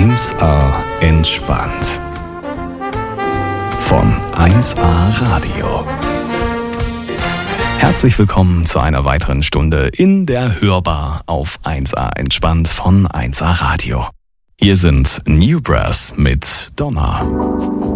1A entspannt. Von 1A Radio. Herzlich willkommen zu einer weiteren Stunde in der Hörbar auf 1A entspannt von 1A Radio. Hier sind New Brass mit Donna.